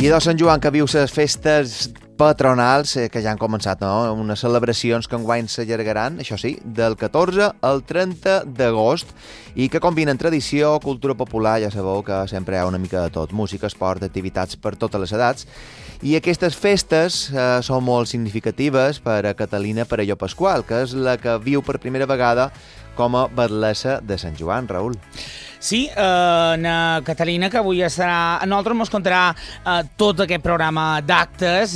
I de Sant Joan, que viu les festes patronals que ja han començat, no? Unes celebracions que enguany s'allargaran, això sí, del 14 al 30 d'agost i que combinen tradició, cultura popular, ja sabeu que sempre hi ha una mica de tot, música, esport, activitats per totes les edats. I aquestes festes són molt significatives per a Catalina Perelló Pasqual, que és la que viu per primera vegada com a batlessa de Sant Joan, Raül. Sí, na Catalina, que avui estarà... A nosaltres ens contarà tot aquest programa d'actes,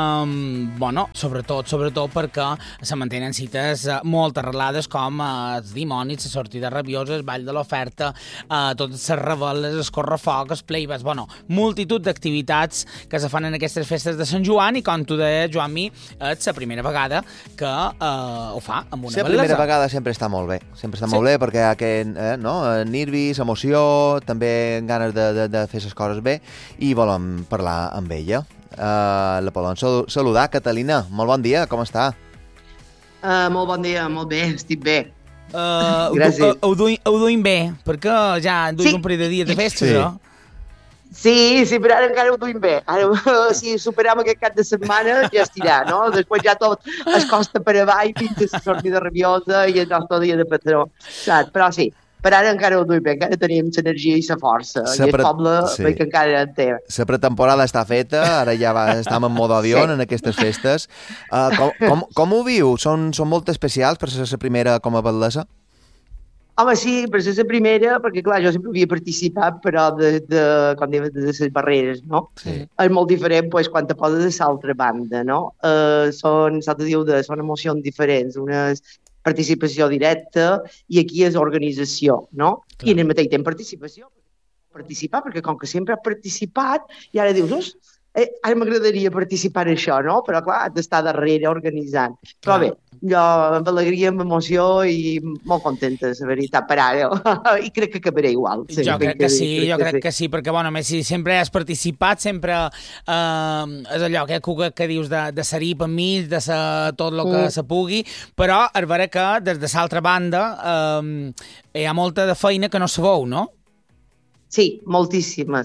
sobretot perquè se mantenen cites molt arrelades com els dimonis, la sortida rabiosa, el ball de l'oferta, totes les reveles, els correfocs, els playbacks, multitud d'activitats que se fan en aquestes festes de Sant Joan i, com tu deies, Joan-Mi, és la primera vegada que ho fa amb una bellesa. La primera vegada sempre està molt bé, molt bé perquè hi ha aquest nervis, emoció, també ganes de fer les coses bé i volem parlar amb ella. La podem saludar. Catalina, molt bon dia, com està? Molt bon dia, molt bé, estic bé. Gràcies. Ho duim bé, perquè ja duim un parell de dies de festes, no? Sí, però ara encara ho duim bé. Ara, si superam aquest cap de setmana, ja estirà, no? Després ja tot es costa per avall fins a la sortida rabiosa i el nostre dia de patró, saps? Però sí, per ara encara ho duim bé, encara tenim l'energia i la força. I el poble veig que encara en té. La pretemporada està feta, ara ja estem en mode avió en aquestes festes. Com ho viu? Són molt especials per ser la primera com a batlessa? Home, sí, per ser la primera, perquè clar, jo sempre havia participat, però com dèiem, de les barreres, no? Sí. És molt diferent quan te poses de l'altra banda, no? Són emocions diferents, una participació directa i aquí és organització, no? Clar. I en el mateix temps participar, perquè com que sempre has participat i ara dius, ara m'agradaria participar en això, no? Però clar, has d'estar darrere organitzant. Però bé, jo amb alegria, amb emoció i molt contenta, la veritat, per ara. I crec que acabaré igual. Sí, jo crec que sí, perquè, si sempre has participat, sempre és allò que dius de ser-hi per mi, de ser tot el que se pugui, però és vera que des de l'altra banda hi ha molta de feina que no se veu, no? Sí, moltíssima.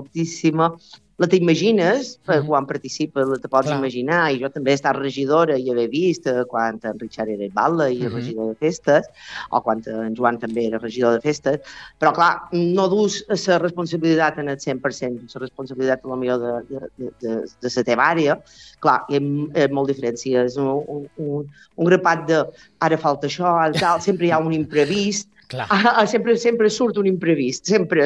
La t'imagines, quan participes, te pots imaginar, i jo també he estat regidora i haver vist quan en Richard era batlle i regidor de festes, o quan en Joan també era regidor de festes, però clar, no dus la responsabilitat en el 100%, la responsabilitat potser de la teva àrea, clar, és molt diferent, si és un grapat de ara falta això, ara tal, sempre hi ha un imprevist. Sempre surt un imprevist, sempre.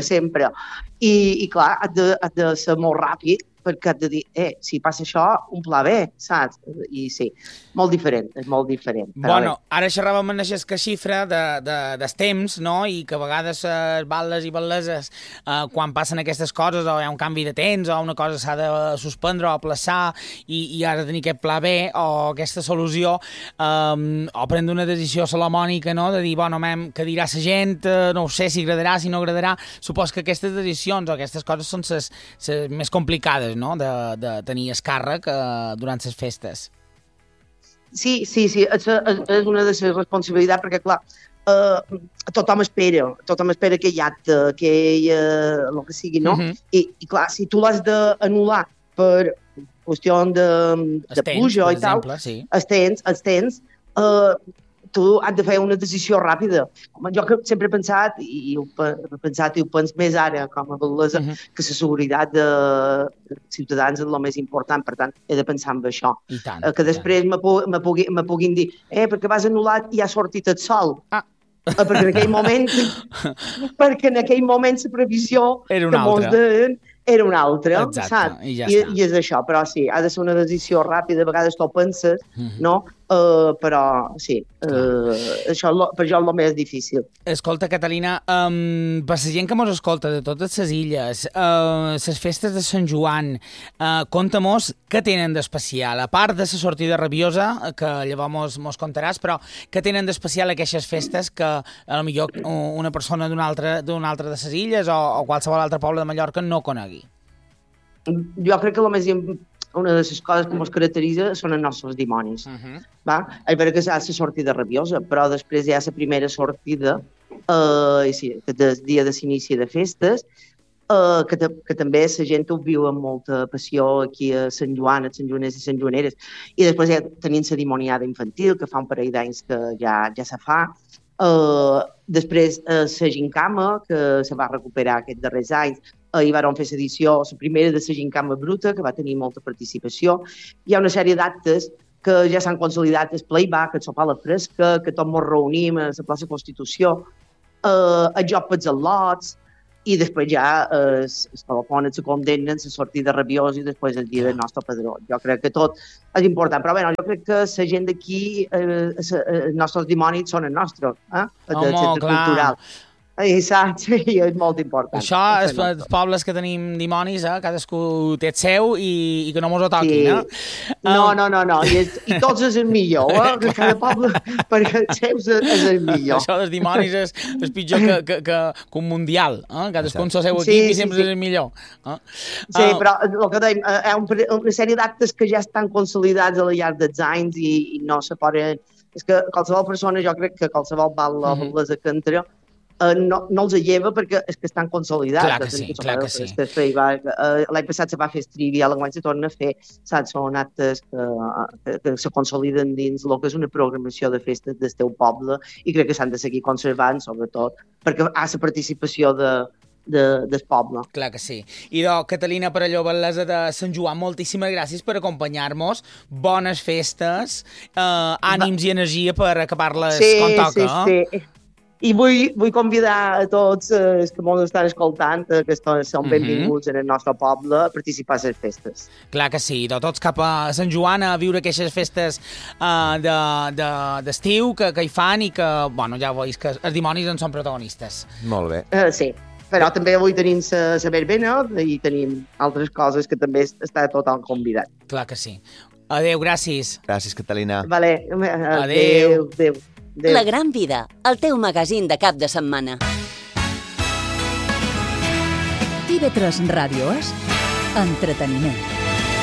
I clar, has de ser molt ràpid perquè has de dir, si passa això, un pla B, saps? I sí, molt diferent, és molt diferent. Ara xerràvem en aquesta xifra dels temps, no? I que a vegades batlles i batleses, quan passen aquestes coses, o hi ha un canvi de temps, o una cosa s'ha de suspendre o aplaçar, i ha de tenir aquest pla B, o aquesta solució, o prendre una decisió salomònica, no? De dir, què dirà la gent, no ho sé si agradarà, si no agradarà. Supos que aquestes decisions o aquestes coses són les més complicades, no? De tenir el càrrec durant les festes. Sí, és una de les responsabilitats, perquè clar, tothom espera que hi acte, que el que sigui, no? I clar, si tu l'has d'anul·lar per qüestió de pluja i tal, els tens, tu has de fer una decisió ràpida. Jo sempre he pensat, i ho penso més ara com a batlessa, que la seguretat de ciutadans és el més important, per tant, he de pensar en això. Que després me puguin dir, perquè vas anul·lat i ha sortit el sol. Perquè en aquell moment la previsió era una altra. Era una altra, saps? I és això, però sí, ha de ser una decisió ràpida, a vegades t'ho penses, no? Però sí, això per jo és el més difícil. Escolta, Catalina, per la gent que mos escolta de totes les illes, les festes de Sant Joan, conta-mos què tenen d'especial, a part de la sortida rabiosa, que llavors mos contaràs, però què tenen d'especial aquestes festes que potser una persona d'una altra de les illes o qualsevol altre poble de Mallorca no conegui? Jo crec que una de les coses que ens caracteritza són els nostres dimonis. És vera que hi ha la sortida rabiosa, però després hi ha la primera sortida, el dia de l'inici de festes, que també la gent ho viu amb molta passió aquí a Sant Joan, Sant Joaners i Sant Joaneres, i després ja tenim la dimoniada infantil, que fa un parell d'anys que ja se fa. Després la gincama, que se va recuperar aquests darrers anys, hi van fer l'edició, la primera de la gincama bruta, que va tenir molta participació. Hi ha una sèrie d'actes que ja s'han consolidat, el playback, el sopar a la fresca, que tots ens reunim a la plaça Constitució, el joc pels al·lots, i després ja es telefonen, se condemnen, se sortida rabiós i després el dia del nostre padró. Jo crec que tot és important, però bé, jo crec que la gent d'aquí, els nostres dimonis són els nostres, del centre cultural. Exacte, i és molt important. Això, els pobles que tenim dimonis, cadascú té el seu i que no mos ho toquin, No. I tots és el millor, que cada poble, perquè el seu és el millor. Això dels dimonis és pitjor que un mundial, cadascú amb el seu equip i sempre és el millor. Sí, però el que dèiem, hi ha una sèrie d'actes que ja estan consolidats a la llarg dels anys i no se poden... És que qualsevol persona, jo crec que qualsevol ballesa que entra, no els lleva perquè és que estan consolidats. Clar que sí. L'any passat se va fer Trivia, l'any se torna a fer, saps? Són actes que se consoliden dins el que és una programació de festes del teu poble i crec que s'han de seguir conservant, sobretot, perquè hi ha la participació del poble. Clar que sí. I Catalina Perelló, batllessa de Sant Joan, moltíssimes gràcies per acompanyar-nos. Bones festes, ànims i energia per acabar-les com toca. Sí. I vull convidar a tots els que ens estan escoltant, que són benvinguts en el nostre poble, a participar a les festes. Clar que sí, tots cap a Sant Joan a viure aquestes festes d'estiu que hi fan i que, bueno, ja veus que els dimonis en són protagonistes. Molt bé. Sí, però també avui tenim la verbena i tenim altres coses que també està tothom convidat. Clar que sí. Adéu, gràcies. Gràcies, Catalina. Vale, adéu. La Gran Vida, el teu magazín de cap de setmana. TV3 Ràdio és entreteniment.